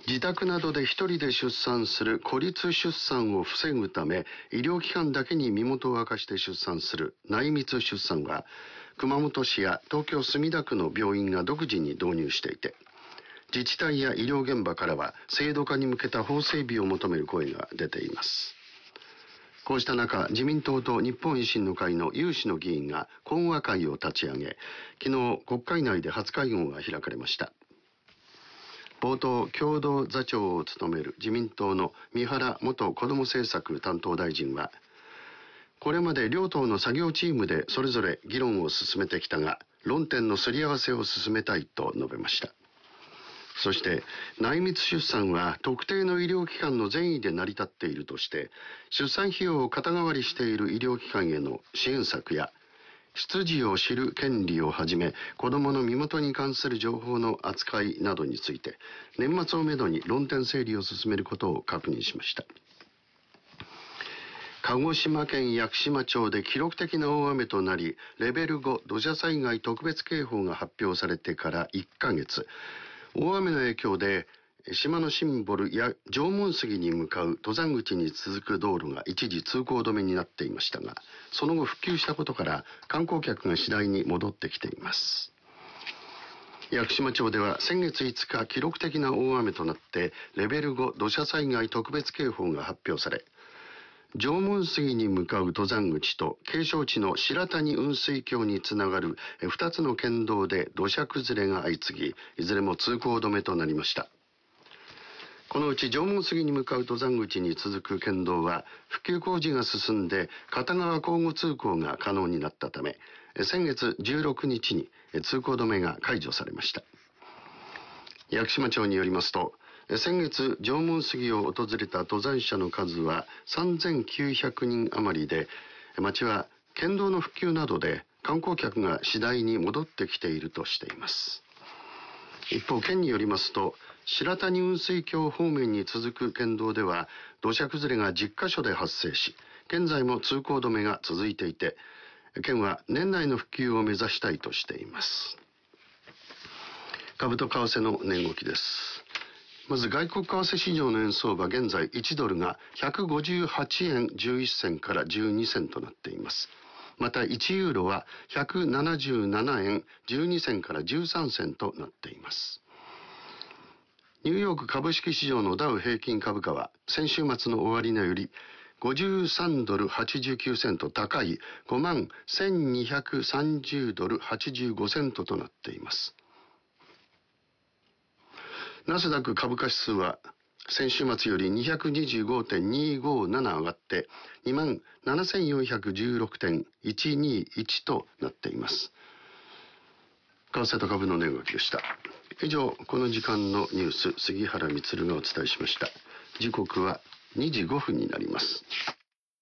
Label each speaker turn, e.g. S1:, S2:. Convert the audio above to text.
S1: 自宅などで一人で出産する孤立出産を防ぐため、医療機関だけに身元を明かして出産する内密出産は、熊本市や東京墨田区の病院が独自に導入していて、自治体や医療現場からは制度化に向けた法整備を求める声が出ています。こうした中、自民党と日本維新の会の有志の議員が懇話会を立ち上げ、昨日国会内で初会合が開かれました。冒頭、共同座長を務める自民党の三原元子ども政策担当大臣は、これまで両党の作業チームでそれぞれ議論を進めてきたが、論点のすり合わせを進めたいと述べました。そして、内密出産は特定の医療機関の善意で成り立っているとして、出産費用を肩代わりしている医療機関への支援策や、出自を知る権利をはじめ、子どもの身元に関する情報の扱いなどについて、年末をめどに論点整理を進めることを確認しました。鹿児島県屋久島町で記録的な大雨となり、レベル5土砂災害特別警報が発表されてから1ヶ月、大雨の影響で、島のシンボルや縄文杉に向かう登山口に続く道路が一時通行止めになっていましたが、その後復旧したことから観光客が次第に戻ってきています。屋久島町では先月5日記録的な大雨となってレベル5土砂災害特別警報が発表され、縄文杉に向かう登山口と景勝地の白谷雲水峡につながる2つの県道で土砂崩れが相次ぎ、いずれも通行止めとなりました。このうち縄文杉に向かう登山口に続く県道は復旧工事が進んで片側交互通行が可能になったため、先月16日に通行止めが解除されました。屋久島町によりますと、先月縄文杉を訪れた登山者の数は3900人余りで、町は県道の復旧などで観光客が次第に戻ってきているとしています。一方、県によりますと、白谷雲水峡方面に続く県道では土砂崩れが10カ所で発生し、現在も通行止めが続いていて、県は年内の復旧を目指したいとしています。株と為替の値動きです。まず外国為替市場の円相場、現在1ドルが158円11銭から12銭となっています。また1ユーロは177円12銭から13銭となっています。ニューヨーク株式市場のダウ平均株価は先週末の終値より53ドル89セント高い51,230ドル85セントとなっています。ナスダック株価指数は先週末より 225.257 上がって27,416.121 となっています。為替と株の値動きでした。以上、この時間のニュース、杉原充がお伝えしました。時刻は2時5分になります。